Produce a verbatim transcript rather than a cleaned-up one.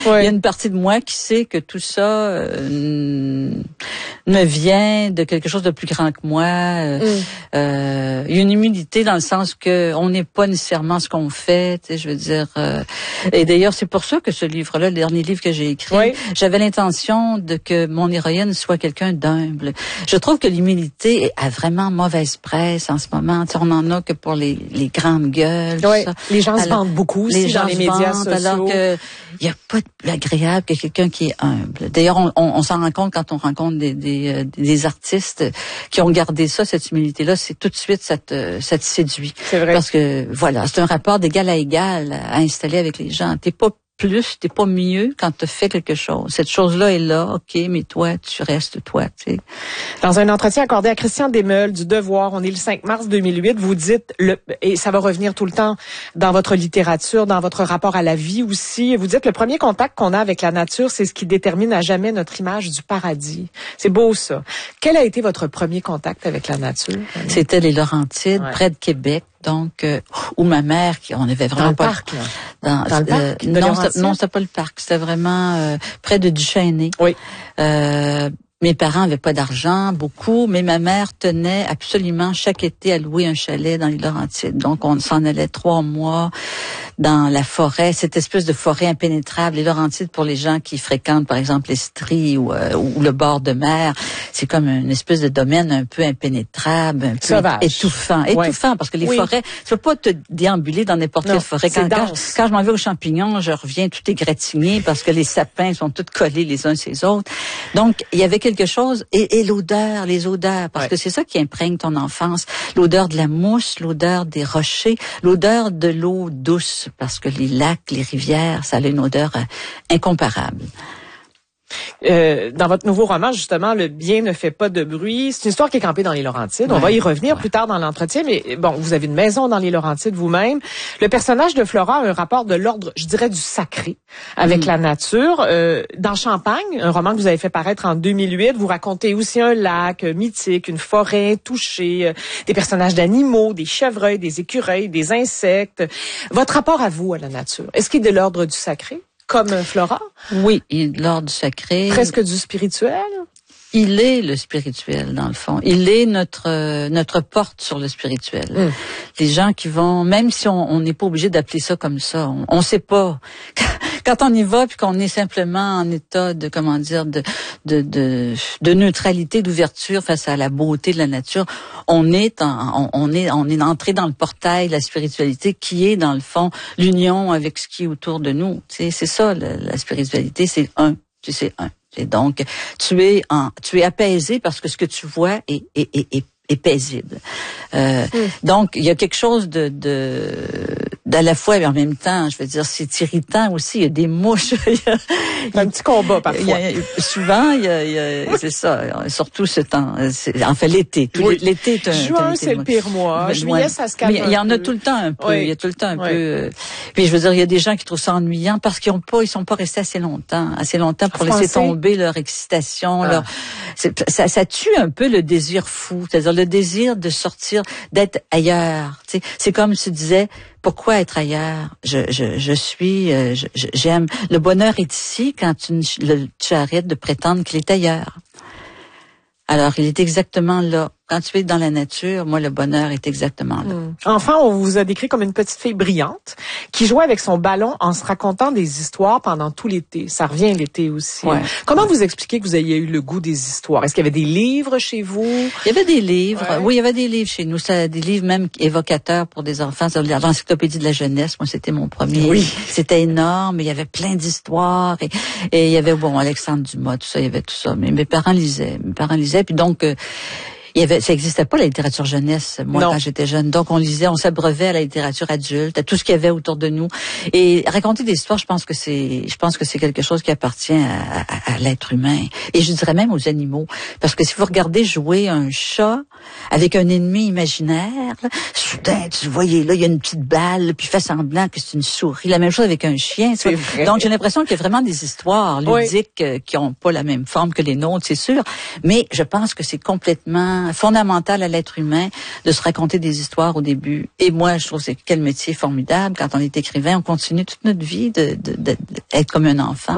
Ouais. Il y a une partie de moi qui sait que tout ça euh, me vient de quelque chose de plus grand que moi. Euh, mm. euh, il y a une humilité dans le sens que on n'est pas nécessairement ce qu'on fait. Tu sais, je veux dire. Euh, et d'ailleurs, c'est pour ça que ce livre-là, le dernier livre que j'ai écrit, oui. j'avais l'intention de que mon héroïne soit quelqu'un d'humble. Je trouve que l'humilité a vraiment mauvaise presse en ce moment. Tu sais, on en a que pour les, les grandes gueules. Oui. Ça. Les gens alors, se vendent beaucoup aussi les dans les médias vendent, sociaux. Alors que il y a pas de plus agréable que quelqu'un qui est humble. D'ailleurs, on, on, on s'en rend compte quand on rencontre des, des, euh, des artistes qui ont gardé ça, cette humilité-là, c'est tout de suite ça te, ça te séduit. C'est vrai. Parce que voilà, c'est un rapport d'égal à égal à installer avec les gens. T'es pas plus, t'es pas mieux quand tu fais quelque chose. Cette chose-là est là, ok, mais toi, tu restes toi, tu sais. Dans un entretien accordé à Christian Desmeules du Devoir, on est le cinq mars deux mille huit, vous dites, le, et ça va revenir tout le temps dans votre littérature, dans votre rapport à la vie aussi, vous dites le premier contact qu'on a avec la nature, c'est ce qui détermine à jamais notre image du paradis. C'est beau ça. Quel a été votre premier contact avec la nature? C'était les Laurentides, ouais. près de Québec. Donc, euh, où ma mère, qui on avait vraiment dans pas le parc, là. Dans, dans le euh, parc. Non, c'était, non, c'était pas le parc. C'était vraiment euh, près de Duchesnay. Oui. Euh, mes parents avaient pas d'argent, beaucoup, mais ma mère tenait absolument chaque été à louer un chalet dans les Laurentides. Donc, on s'en allait trois mois dans la forêt, cette espèce de forêt impénétrable. Les Laurentides, pour les gens qui fréquentent, par exemple, l'Estrie ou, euh, ou le bord de mer, c'est comme une espèce de domaine un peu impénétrable, un peu sauvage, étouffant. Ouais. Étouffant, parce que les oui. forêts, tu peux pas te déambuler dans n'importe non, quelle forêt. Quand, quand, je, quand je m'en vais aux champignons, je reviens tout égratigné parce que les sapins sont tous collés les uns sur les autres. Donc, il y avait quelque chose, et, et l'odeur, les odeurs, parce ouais. que c'est ça qui imprègne ton enfance. L'odeur de la mousse, l'odeur des rochers, l'odeur de l'eau douce, parce que les lacs, les rivières, ça a une odeur euh, incomparable. Euh, dans votre nouveau roman, justement, Le bien ne fait pas de bruit, c'est une histoire qui est campée dans les Laurentides. Ouais, on va y revenir ouais. plus tard dans l'entretien, mais bon, vous avez une maison dans les Laurentides vous-même. Le personnage de Flora a un rapport de l'ordre, je dirais, du sacré avec mmh. la nature. Euh, dans Champagne, un roman que vous avez fait paraître en deux mille huit, vous racontez aussi un lac mythique, une forêt touchée, euh, des personnages d'animaux, des chevreuils, des écureuils, des insectes. Votre rapport à vous, à la nature, est-ce qu'il est de l'ordre du sacré? Comme Flora? Oui, il est de l'ordre du sacré. Presque du spirituel? Il est le spirituel, dans le fond. Il est notre euh, notre porte sur le spirituel. Mm. Les gens qui vont, même si on n'est pas obligé d'appeler ça comme ça, on, on sait pas. Quand on y va puis qu'on est simplement en état de, comment dire, de de de, de neutralité, d'ouverture face à la beauté de la nature, on est en, on, on est on est entré dans le portail de la spiritualité qui est dans le fond l'union avec ce qui est autour de nous. Tu sais, c'est ça la, la spiritualité, c'est un, tu sais, un. Et donc, tu es en, tu es apaisé parce que ce que tu vois est, est, est, est, est paisible. Euh, mm. Donc, il y a quelque chose de, de, d'à la fois, mais en même temps, je veux dire, c'est irritant aussi. Il y a des mouches. il y a, il y a un petit combat parfois. Il y a, souvent, il y a, il y a c'est ça. Surtout ce temps, c'est, en fait, l'été. Tout oui. L'été est un. Juin, c'est le pire mois. Juillet, ça se calme. Mais il y en a tout le temps un peu. Oui. Il y a tout le temps un oui. peu. Euh, puis je veux dire, il y a des gens qui trouvent ça ennuyant parce qu'ils ont pas, ils sont pas restés assez longtemps, assez longtemps pour laisser tomber leur excitation. Ah. Leur, ça, ça tue un peu le désir fou, c'est-à-dire le désir de sortir, d'être ailleurs. Tu sais, c'est comme tu disais. Pourquoi être ailleurs? Je, je, je suis, euh, je, j'aime. Le bonheur est ici quand tu, le, tu arrêtes de prétendre qu'il est ailleurs. Alors, il est exactement là. Quand tu es dans la nature, moi, le bonheur est exactement là. Mmh. Enfant, on vous a décrit comme une petite fille brillante qui jouait avec son ballon en se racontant des histoires pendant tout l'été. Ça revient l'été aussi. Ouais. Comment vous expliquez que vous ayez eu le goût des histoires? Est-ce qu'il y avait des livres chez vous? Il y avait des livres. Ouais. Oui, il y avait des livres chez nous. Ça, des livres même évocateurs pour des enfants. L'encyclopédie de la jeunesse, moi, c'était mon premier. Oui. C'était énorme. Il y avait plein d'histoires. Et, et il y avait, bon, Alexandre Dumas, tout ça, il y avait tout ça. Mais mes parents lisaient. Mes parents lisaient. Puis donc, euh, il y avait, ça n'existait pas la littérature jeunesse, moi, non. quand j'étais jeune. Donc, on lisait, on s'abreuvait à la littérature adulte, à tout ce qu'il y avait autour de nous. Et raconter des histoires, je pense que c'est, je pense que c'est quelque chose qui appartient à, à, à l'être humain. Et je dirais même aux animaux. Parce que si vous regardez jouer un chat avec un ennemi imaginaire, là, soudain, tu voyais, là, il y a une petite balle, puis il fait semblant que c'est une souris. La même chose avec un chien. C'est vrai. Donc, j'ai l'impression qu'il y a vraiment des histoires ludiques oui. qui ont pas la même forme que les nôtres, c'est sûr. Mais je pense que c'est complètement fondamental à l'être humain de se raconter des histoires au début. Et moi, je trouve que c'est quel métier formidable. Quand on est écrivain, on continue toute notre vie de, de, de, d'être comme un enfant.